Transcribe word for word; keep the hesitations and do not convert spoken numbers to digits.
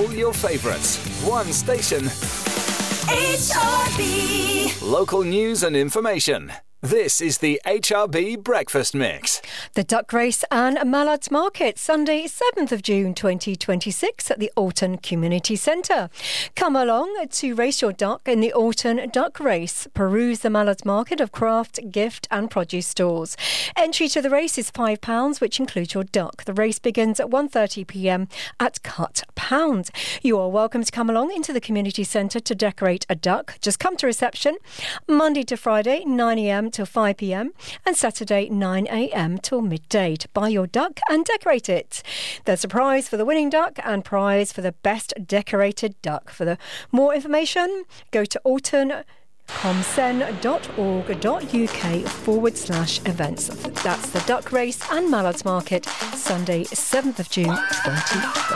all your favourites. One station. H R B. Local news and information. This is the H R B Breakfast Mix. The Duck Race and Mallards Market, Sunday seventh of June twenty twenty-six at the Alton Community Centre. Come along to race your duck in the Alton Duck Race. Peruse the Mallards Market of craft, gift and produce stores. Entry to the race is five pounds, which includes your duck. The race begins at one thirty p m at Cut Pound. You are welcome to come along into the Community Centre to decorate a duck. Just come to reception Monday to Friday, nine a m till five p m and Saturday nine a m till midday to buy your duck and decorate it. There's a prize for the winning duck and prize for the best decorated duck. For the more information, go to altoncomsen.org.uk forward slash events. That's the Duck Race and Mallards Market, Sunday seventh of June twenty twenty.